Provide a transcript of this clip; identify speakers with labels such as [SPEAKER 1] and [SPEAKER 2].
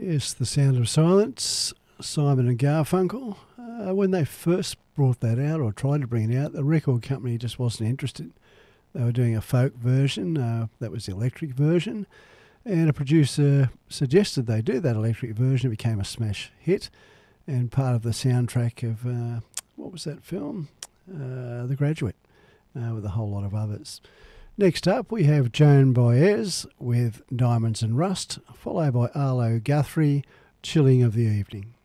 [SPEAKER 1] Yes, The Sound of Silence, Simon and Garfunkel. When they first brought that out, or tried to bring it out, the record company just wasn't interested. They were doing a folk version, that was the electric version, and a producer suggested they do that electric version. It became a smash hit and part of the soundtrack of, what was that film? The Graduate, with a whole lot of others. Next up, we have Joan Baez with Diamonds and Rust, followed by Arlo Guthrie, Chilling of the Evening.